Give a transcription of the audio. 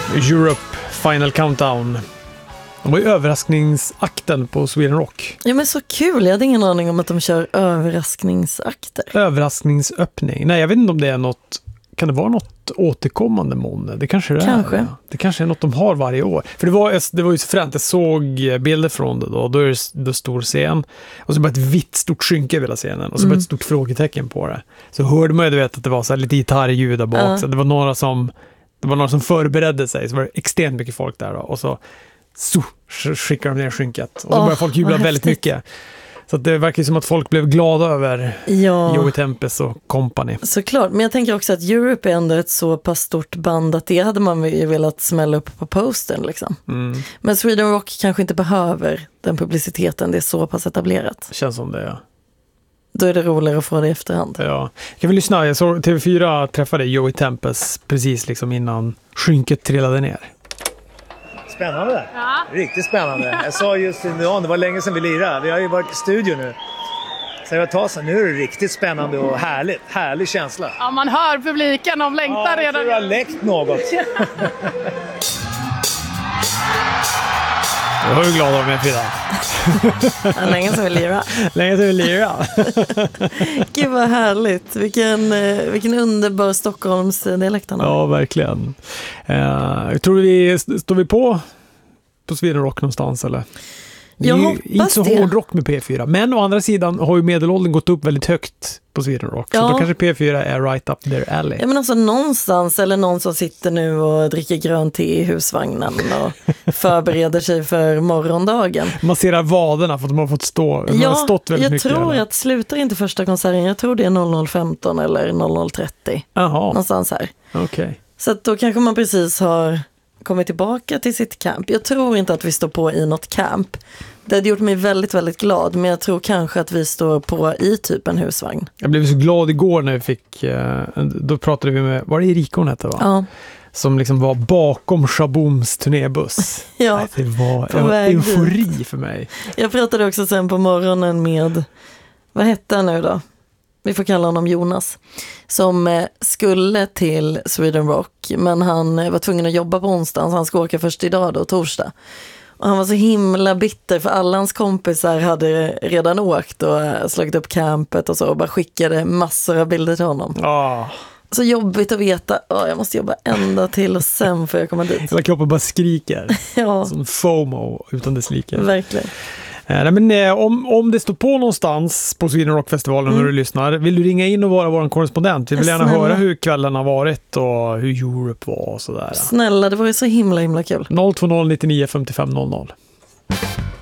Europe Final Countdown. De var ju överraskningsakten på Sweden Rock. Ja, men så kul. Jag hade ingen aning om att de kör överraskningsakter. Överraskningsöppning. Nej, jag vet inte om det är något... Kan det vara något återkommande månne? Det kanske det är. Det kanske är något de har varje år. För det var ju så fränt. Jag såg bilder från det då. Då är det stor scen. Och så bara ett vitt stort skynke över hela scenen. Och så bara ett stort frågetecken på det. Så hörde man ju att det var så här lite gitarrljud där bak. Så det var några som förberedde sig. Så var det extremt mycket folk där då. Och så skickade de ner skynket. Och så började folk jubla väldigt mycket. Så att det verkar som att folk blev glada över Joey Tempest och company. Såklart, men jag tänker också att Europe är ändå ett så pass stort band att det hade man ju velat smälla upp på postern liksom. Men Sweden Rock kanske inte behöver den publiciteten, det är så pass etablerat. Känns som det, ja. Då är det roligare att få det i efterhand. Ja, kan vi lyssna? Jag såg TV4 träffade Joey Tempest precis liksom innan skynket trillade ner. Spännande. Ja. Riktigt spännande. Jag sa just innan, det var länge sedan vi lirade. Vi har ju varit i studio nu. Så jag tar så nu är det riktigt spännande och härligt. Härlig känsla. Ja, man hör publiken, de längtar redan. Jag tror jag har läckt något. Jag var ju glad av mig, Frida. Länge sedan vi lirade. Länge sedan vi lirade. Gud vad härligt. Vilken underbar Stockholms dialekt han har. Ja, verkligen. Står vi på Sweden Rock någonstans eller? Det är ju inte så hård rock med P4. Men å andra sidan har ju medelåldern gått upp väldigt högt på Sweden Rock. Så då kanske P4 är right up their alley. Ja, men alltså någonstans, eller någon som sitter nu och dricker grönt te i husvagnen och förbereder sig för morgondagen. Masserar vaderna för att de har fått stå. De har stått väldigt mycket. Jag tror att slutar inte första konserten. Jag tror det är 00.15 eller 00.30. Jaha. Någonstans här. Okej. Så att då kanske man precis har kommit tillbaka till sitt camp. Jag tror inte att vi står på i något camp. Det hade gjort mig väldigt, väldigt glad. Men jag tror kanske att vi står på i typ en husvagn. Jag blev så glad igår när vi fick... Då pratade vi med... Var det Erika hon hette, va? Ja. Som liksom var bakom Shabooms turnébuss. Ja. Nej, det var eufori för mig. Jag pratade också sen på morgonen med... Vad hette han nu då? Vi får kalla honom Jonas. Som skulle till Sweden Rock. Men han var tvungen att jobba på onsdagen. Så han ska åka först idag då, torsdag. Och han var så himla bitter för alla hans kompisar hade redan åkt och slagit upp campet och så och bara skickade massor av bilder till honom. Så jobbigt att veta, jag måste jobba ända till och sen får jag komma dit. Hela kroppen bara skriker. Ja. Som FOMO utan dess like. Verkligen. Nej, men om det står på någonstans på Sweden Rock-festivalen när du lyssnar, vill du ringa in och vara vår korrespondent? Vi vill gärna höra hur kvällen har varit och hur Europe var och sådär. Snälla, det var ju så himla kul. 020 99 55 00.